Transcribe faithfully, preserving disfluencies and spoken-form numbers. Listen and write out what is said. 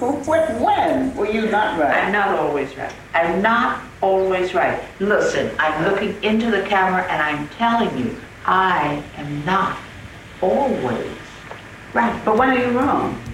When, when were you not right? I'm not always right. I'm not always right. Listen, I'm looking into the camera and I'm telling you, I am not always right. But when are you wrong?